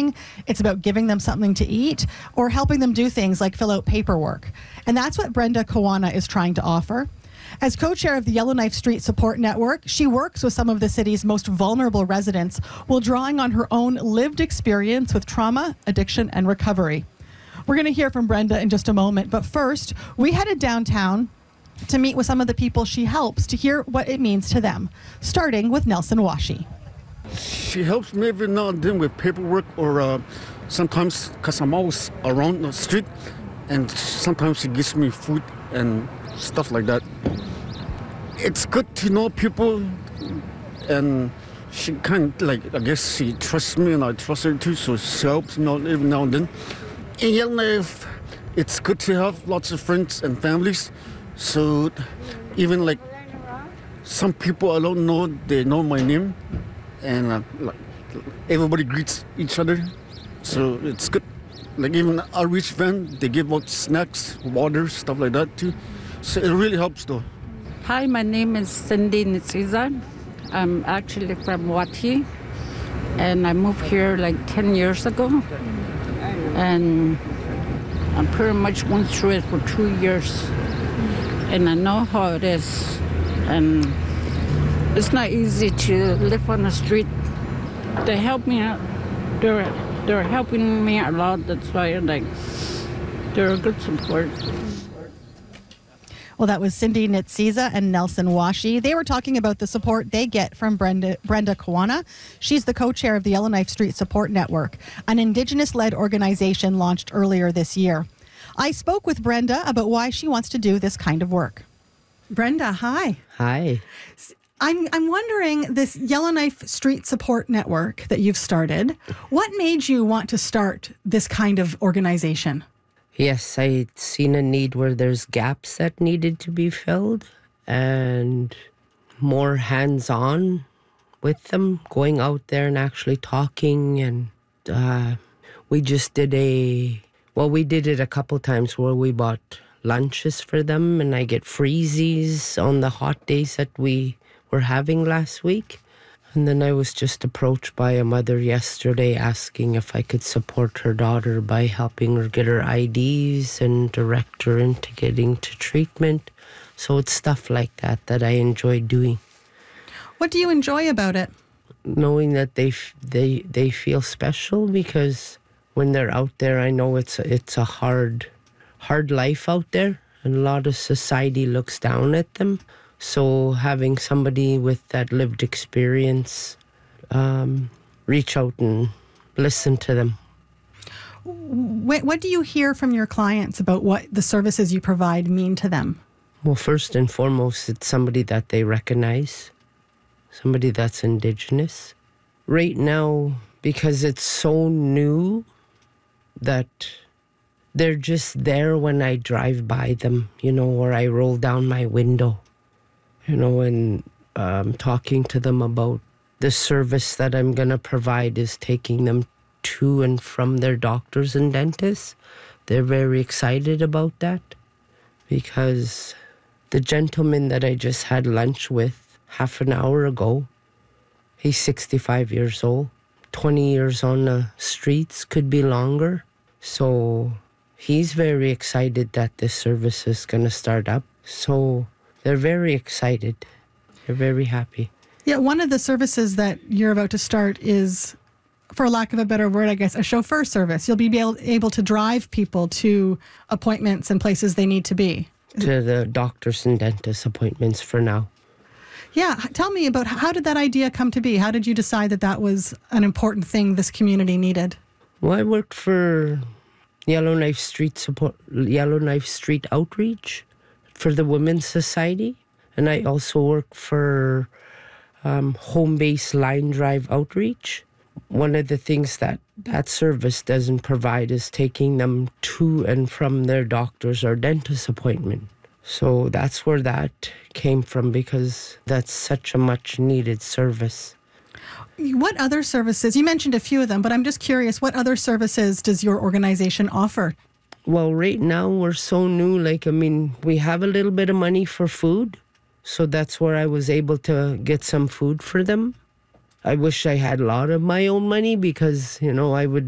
cleaning, it's about giving them something to eat, or helping them do things like fill out paperwork. And that's what Brenda Kawana is trying to offer. As co-chair of the Yellowknife Street Support Network, she works with some of the city's most vulnerable residents while drawing on her own lived experience with trauma, addiction, and recovery. We're going to hear from Brenda in just a moment, but first, we headed downtown to meet with some of the people she helps to hear what it means to them, starting with Nelson Washi. She helps me every now and then with paperwork, or sometimes, because I'm always around the street, and sometimes she gives me food and stuff like that. It's good to know people, and she kind of like, I guess she trusts me and I trust her too, so she helps me out every now and then. In Yellowknife, it's good to have lots of friends and families, so even like some people I don't know, they know my name, and like everybody greets each other, so it's good. Like even outreach van, they give out snacks, water, stuff like that too. So it really helps though. Hi, my name is Cindy Nitsiza. I'm actually from Wati, and I moved here like 10 years ago. And I pretty much went through it for 2 years. And I know how it is. And it's not easy to live on the street. They help me out. They're helping me a lot. That's why they're a good support. Well, that was Cindy Nitsiza and Nelson Washi. They were talking about the support they get from Brenda Kawana. She's the co-chair of the Yellowknife Street Support Network, an Indigenous-led organization launched earlier this year. I spoke with Brenda about why she wants to do this kind of work. Brenda, hi. Hi. I'm wondering, this Yellowknife Street Support Network that you've started, what made you want to start this kind of organization? Yes, I'd seen a need where there's gaps that needed to be filled and more hands-on with them, going out there and actually talking. And we just did we did it a couple times where we bought lunches for them, and I get freezies on the hot days that we were having last week. And then I was just approached by a mother yesterday asking if I could support her daughter by helping her get her IDs and direct her into getting to treatment. So it's stuff like that I enjoy doing. What do you enjoy about it? Knowing that they feel special, because when they're out there, I know it's a hard life out there, and a lot of society looks down at them. So having somebody with that lived experience reach out and listen to them. What do you hear from your clients about what the services you provide mean to them? Well, first and foremost, it's somebody that they recognize, somebody that's Indigenous. Right now, because it's so new, that they're just there when I drive by them, or I roll down my window. And talking to them about the service that I'm going to provide is taking them to and from their doctors and dentists. They're very excited about that, because the gentleman that I just had lunch with half an hour ago, he's 65 years old, 20 years on the streets, could be longer. So he's very excited that this service is going to start up. So they're very excited. They're very happy. Yeah, one of the services that you're about to start is, for lack of a better word, I guess, a chauffeur service. You'll be able to drive people to appointments and places they need to be. To the doctors and dentist appointments for now. Yeah, tell me about, how did that idea come to be? How did you decide that was an important thing this community needed? Well, I worked for Yellowknife Street Outreach for the Women's Society, and I also work for Home-Based Line Drive Outreach. One of the things that service doesn't provide is taking them to and from their doctor's or dentist appointment. So that's where that came from, because that's such a much needed service. What other services, you mentioned a few of them, but I'm just curious, what other services does your organization offer? Well, right now we're so new, we have a little bit of money for food. So that's where I was able to get some food for them. I wish I had a lot of my own money, because, I would